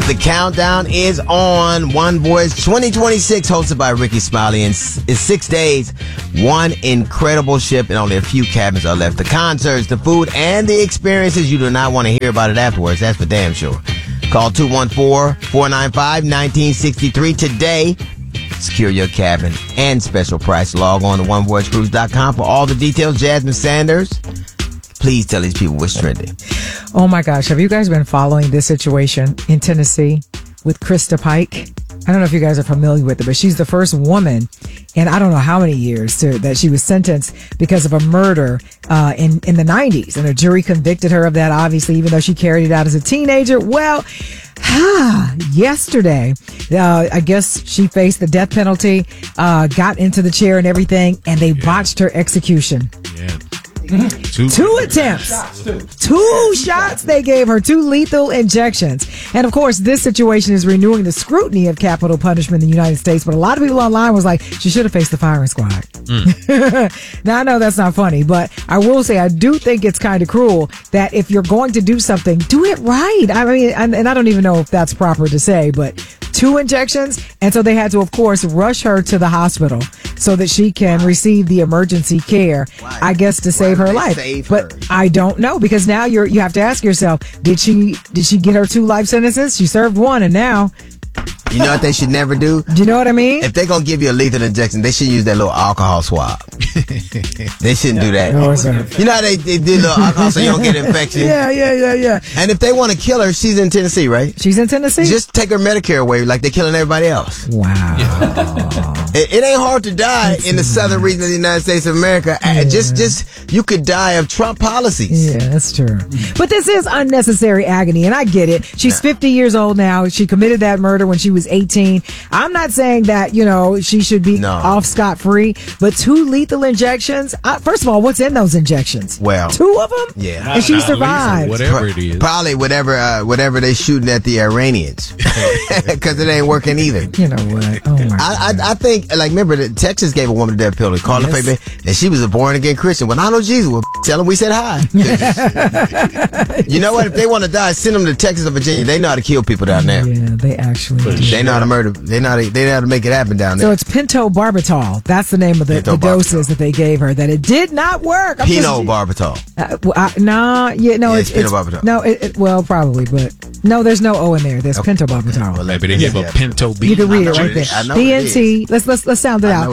The countdown is on. One Voice 2026, hosted by Ricky Smiley. And it's 6 days, one incredible ship, and only a few cabins are left. The concerts, the food, and the experiences. You do not want to hear about it afterwards. That's for damn sure. Call 214-495-1963 today. Secure your cabin and special price. Log on to onevoicecruise.com for all the details. Jasmine Sanders, please tell these people what's trending. Oh my gosh, have you guys been following this situation in Tennessee with Krista Pike? I don't know if you guys are familiar with it, but she's the first woman in I don't know how many years that she was sentenced because of a murder in the 90s. And a jury convicted her of that, obviously, even though she carried it out as a teenager. Well, yesterday, I guess she faced the death penalty, got into the chair and everything, and they botched her execution. Yeah. Two attempts. Two shots they gave her, 2 lethal injections. And of course, this situation is renewing the scrutiny of capital punishment in the United States. But a lot of people online was like, she should have faced the firing squad. Now, I know that's not funny, but I will say I do think it's kind of cruel that if you're going to do something, do it right. I mean, and I don't even know if that's proper to say, but 2 injections. And so they had to, of course, rush her to the hospital so that she can receive the emergency care, I guess, to save her life. But I don't know, because now you have to ask yourself, did she get her 2 life sentences? She served 1, and now... You know what they should never do? Do you know what I mean? If they're going to give you a lethal injection, they should use that little alcohol swab. They shouldn't do that. No, you know how they do little alcohol so you don't get infection? Yeah. And if they want to kill her, she's in Tennessee, right? She's in Tennessee? Just take her Medicare away like they're killing everybody else. Wow. It ain't hard to die in the southern region of the United States of America. Yeah. Just you could die of Trump policies. Yeah, that's true. But this is unnecessary agony, and I get it. She's 50 years old now. She committed that murder when she was 18. I'm not saying that, she should be off scot-free, but 2 lethal injections. First of all, what's in those injections? Well, 2 of them? Yeah. And she survived. Whatever it is. Probably whatever they shooting at the Iranians. Because it ain't working either. You know what? Oh my God. I think, remember that Texas gave a woman the death penalty, Carla Fabian, and she was a born-again Christian. When I know Jesus, well, tell them we said hi. You know what? If they want to die, send them to Texas or Virginia. They know how to kill people down there. Yeah, they actually do. They know how to murder. They know how to make it happen down there. So it's pentobarbital. That's the name of the doses that they gave her. That it did not work. Phenobarbital. It's phenobarbital. No, well, probably, but no, there's no O in there. There's pentobarbital. Well, maybe they gave a Pinto B. You can read it right there. PNT. Let's sound it out.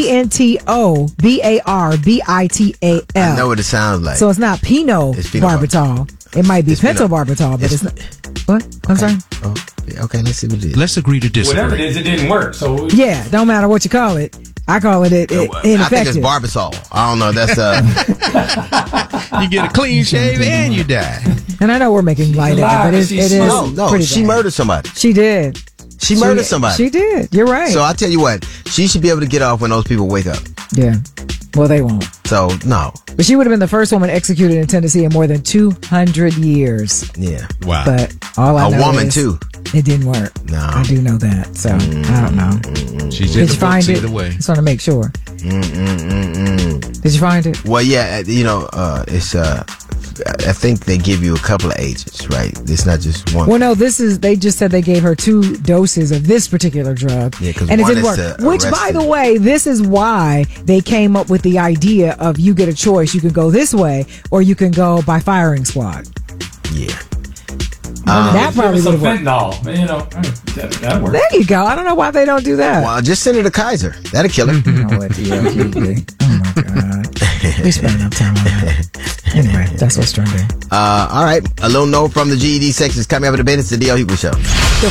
PNTOBARBITAL. I know what it sounds like. So it's not phenobarbital. It might be pentobarbital, but it's not. What? I'm sorry. Oh, okay. Let's see what it is. Let's agree to disagree. Whatever it is, it didn't work. So yeah, don't matter what you call it. I call it ineffective. I think it's Barbasol. I don't know. That's you get a clean shave and you die. And I know we're making light of it, but it is pretty she bad. murdered somebody. She did. She murdered somebody. She did. You're right. So I tell you what, she should be able to get off when those people wake up. Yeah. Well, they won't. So, no. But she would have been the first woman executed in Tennessee in more than 200 years. Yeah. Wow. But all I know a woman, is too. It didn't work. No. I do know that. So, I don't know. She's Did you find it? Way. Just want to make sure. Did you find it? Well, yeah, it's I think they give you a couple of agents, right? It's not just one. Well, no, they just said they gave her 2 doses of this particular drug. Yeah, and it didn't work. Which, by the way, this is why they came up with the idea of you get a choice. You can go this way or you can go by firing squad. Yeah. That probably would have worked. Fentanyl, that worked. There you go. I don't know why they don't do that. Well, just send her to Kaiser. That'll kill her. Oh my God. We spent enough time on that. Anyway, that's what's trending. All right. A little note from the GED section is coming up in a bit. It's the DL Hughley Show. The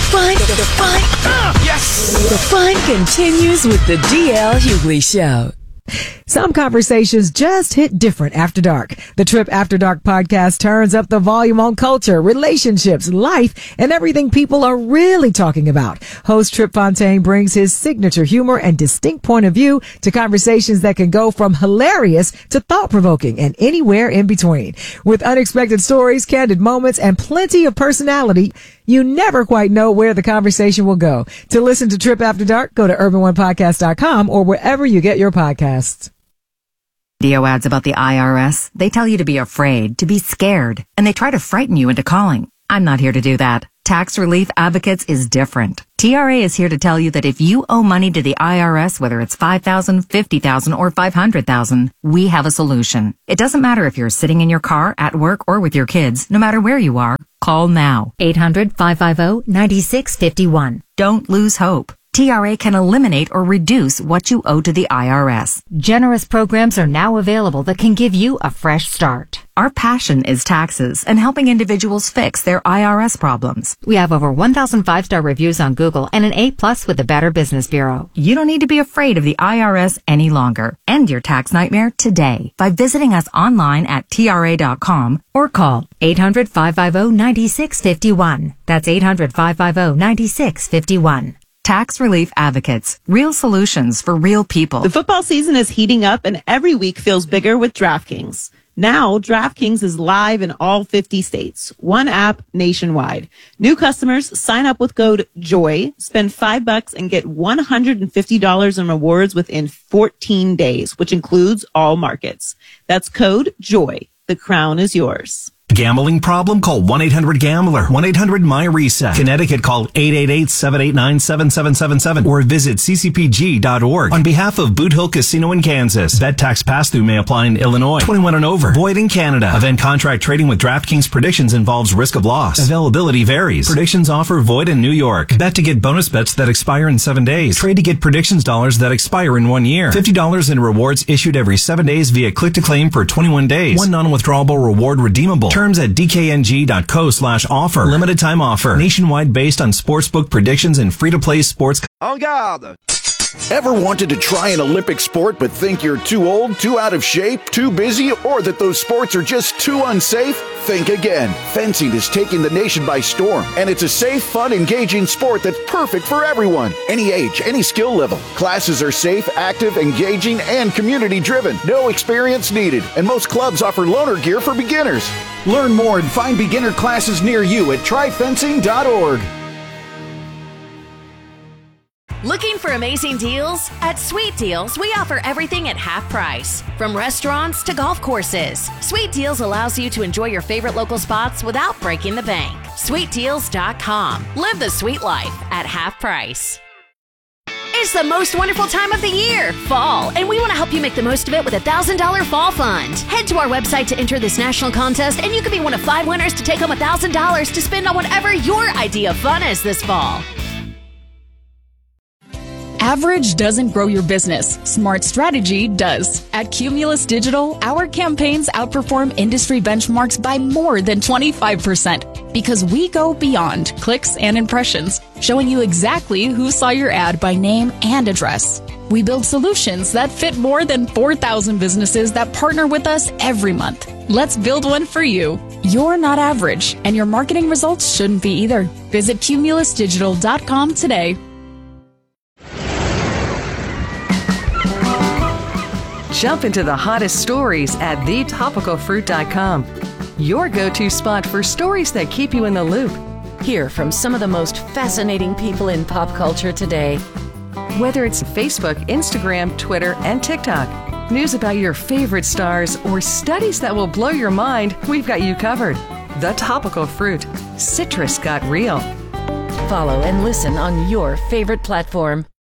fun continues with the DL Hughley Show. Some conversations just hit different after dark. The Trip After Dark podcast turns up the volume on culture, relationships, life, and everything people are really talking about. Host Trip Fontaine brings his signature humor and distinct point of view to conversations that can go from hilarious to thought-provoking and anywhere in between. With unexpected stories, candid moments, and plenty of personality, you never quite know where the conversation will go. To listen to Trip After Dark, go to urban1podcast.com or wherever you get your podcasts. Radio ads about the IRS. They tell you to be afraid, to be scared, and they try to frighten you into calling. I'm not here to do that. Tax Relief Advocates is different. TRA is here to tell you that if you owe money to the IRS, whether it's $5,000, $50,000, or $500,000, we have a solution. It doesn't matter if you're sitting in your car, at work, or with your kids. No matter where you are, call now. 800-550-9651. Don't lose hope. TRA can eliminate or reduce what you owe to the IRS. Generous programs are now available that can give you a fresh start. Our passion is taxes and helping individuals fix their IRS problems. We have over 1,000 5-star reviews on Google and an A+ with the Better Business Bureau. You don't need to be afraid of the IRS any longer. End your tax nightmare today by visiting us online at TRA.com or call 800-550-9651. That's 800-550-9651. Tax Relief Advocates. Real solutions for real people. The football season is heating up and every week feels bigger with DraftKings. Now, DraftKings is live in all 50 states. One app nationwide. New customers sign up with code JOY, spend $5 and get $150 in rewards within 14 days, which includes all markets. That's code JOY. The crown is yours. Gambling problem? Call 1-800-GAMBLER. 1-800-MY-RESET. Connecticut, call 888-789-7777 or visit ccpg.org. On behalf of Boot Hill Casino in Kansas, bet tax pass-through may apply in Illinois. 21 and over. Void in Canada. Event contract trading with DraftKings Predictions involves risk of loss. Availability varies. Predictions offer void in New York. Bet to get bonus bets that expire in 7 days. Trade to get predictions dollars that expire in 1 year. $50 in rewards issued every 7 days via click-to-claim for 21 days. One non-withdrawable reward redeemable. Terms at dkng.co/offer. Limited time offer. Nationwide based on sportsbook predictions and free-to-play sports. En garde! Ever wanted to try an Olympic sport but think you're too old, too out of shape, too busy, or that those sports are just too unsafe? Think again. Fencing is taking the nation by storm, and it's a safe, fun, engaging sport that's perfect for everyone. Any age, any skill level. Classes are safe, active, engaging, and community-driven. No experience needed, and most clubs offer loaner gear for beginners. Learn more and find beginner classes near you at tryfencing.org. Looking for amazing deals? At Sweet Deals, we offer everything at half price. From restaurants to golf courses, Sweet Deals allows you to enjoy your favorite local spots without breaking the bank. SweetDeals.com. Live the sweet life at half price. It's the most wonderful time of the year, fall, and we want to help you make the most of it with a $1,000 fall fund. Head to our website to enter this national contest, and you could be one of 5 winners to take home $1,000 to spend on whatever your idea of fun is this fall. Average doesn't grow your business. Smart strategy does. At Cumulus Digital, our campaigns outperform industry benchmarks by more than 25% because we go beyond clicks and impressions, showing you exactly who saw your ad by name and address. We build solutions that fit more than 4,000 businesses that partner with us every month. Let's build one for you. You're not average, and your marketing results shouldn't be either. Visit cumulusdigital.com today. Jump into the hottest stories at thetopicalfruit.com. Your go-to spot for stories that keep you in the loop. Hear from some of the most fascinating people in pop culture today. Whether it's Facebook, Instagram, Twitter, and TikTok, news about your favorite stars, or studies that will blow your mind, we've got you covered. The Topical Fruit. Citrus got real. Follow and listen on your favorite platform.